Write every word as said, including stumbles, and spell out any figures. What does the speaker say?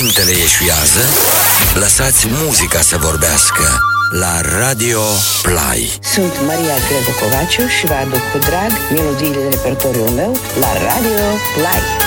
mintele eșuează, lăsați muzica să vorbească la Radio Play. Sunt Maria Gregocovaciu și vă aduc cu drag melodiile repertoriului meu la Radio Play.